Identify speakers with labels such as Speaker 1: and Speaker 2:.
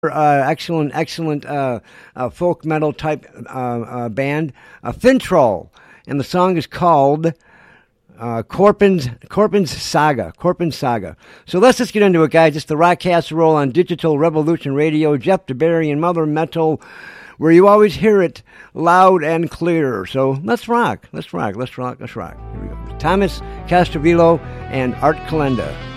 Speaker 1: excellent folk metal type band, Fintroll, and the song is called Corpin's Saga. So let's just get into it, guys. It's the Rock Casserole on Digital Revolution Radio. Jeff DeBerry and Mother Metal, where you always hear it loud and clear. So let's rock. Here we go. Thomas Castrovillo and Art Calenda.